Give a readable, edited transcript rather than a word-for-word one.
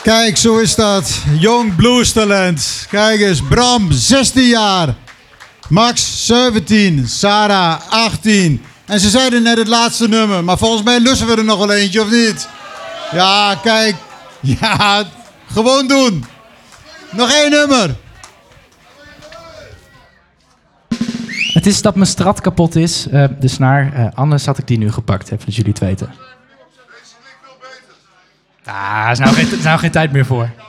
Kijk, zo is dat. Jong bluestalent. Kijk eens, Bram, 16 jaar. Max, 17. Sarah, 18. En ze zeiden net het laatste nummer. Maar volgens mij lussen we er nog wel eentje, of niet? Ja, kijk. Ja, gewoon doen. Nog 1 nummer. Het is dat mijn strat kapot is. De snaar. Anders had ik die nu gepakt. Even dat jullie het weten. Ah, er is nou geen tijd meer voor.